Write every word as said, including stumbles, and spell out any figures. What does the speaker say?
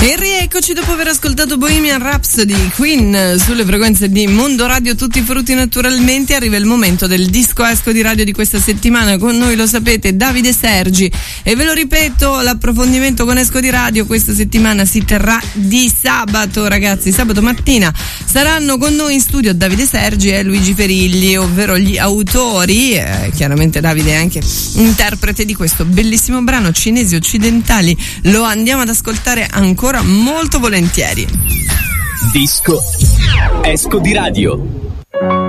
E rieccoci dopo aver ascoltato Bohemian Rhapsody, Queen, sulle frequenze di Mondo Radio Tutti Frutti. Naturalmente arriva il momento del disco esco di radio di questa settimana. Con noi, lo sapete, Davide Sergi, e ve lo ripeto, l'approfondimento con esco di radio questa settimana si terrà di sabato, ragazzi. Sabato mattina saranno con noi in studio Davide Sergi e Luigi Ferilli, ovvero gli autori, eh, chiaramente Davide è anche interprete di questo bellissimo brano, Cinesi Occidentali. Lo andiamo ad ascoltare ancora molto volentieri. Disco esco di radio.